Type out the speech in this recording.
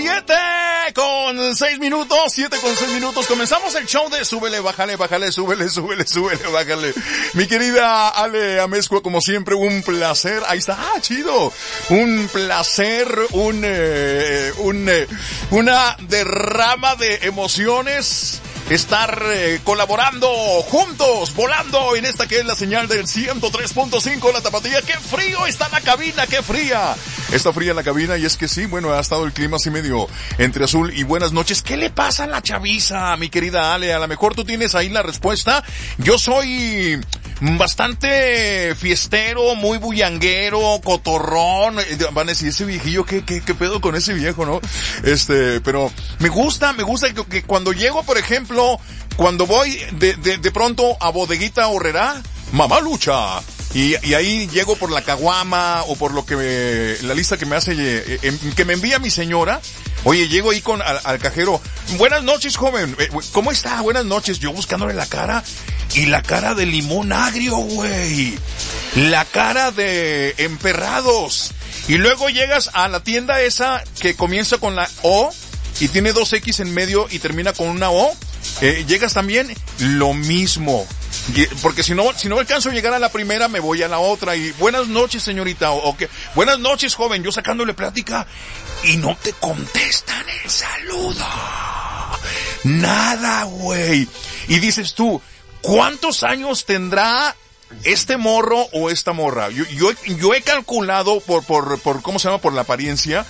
7:06, 7:06. Comenzamos el show de súbele, bájale, bájale, súbele, súbele, súbele, bájale. Mi querida Ale Amezcua, como siempre, un placer. Ahí está, chido. Un placer, una derrama de emociones. Estar colaborando juntos, volando en esta que es la señal del 103.5 La Tapatía. ¡Qué frío está la cabina! ¡Qué fría! Está fría la cabina y es que sí, bueno, ha estado el clima así medio entre azul y buenas noches. ¿Qué le pasa a la chaviza, mi querida Ale? A lo mejor tú tienes ahí la respuesta. Yo soy bastante fiestero, muy bullanguero, cotorrón. Van a decir, ese viejillo, ¿qué pedo con ese viejo, no? Pero me gusta que cuando llego, por ejemplo, cuando voy de pronto a Bodeguita Horrera, mamá lucha. Y ahí llego por la caguama o por la lista que me hace, que me envía mi señora. Oye, llego ahí al cajero. Buenas noches, joven. ¿Cómo está? Buenas noches. Yo buscándole la cara. Y la cara de limón agrio, güey. La cara de emperrados. Y luego llegas a la tienda esa que comienza con la O y tiene 2 X en medio y termina con una O. Llegas también, lo mismo. Porque si no alcanzo a llegar a la primera, me voy a la otra. Y buenas noches, señorita. Buenas noches, joven. Yo sacándole plática. Y no te contestan el saludo. Nada, güey. Y dices tú, ¿cuántos años tendrá este morro o esta morra? Yo he calculado por ¿cómo se llama? Por la apariencia.